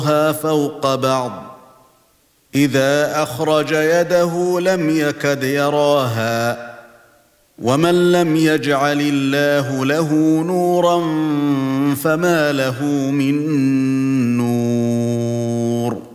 بعضها فوق بعض إذا أخرج يده لم يكد يراها ومن لم يجعل الله له نورا فما له من نور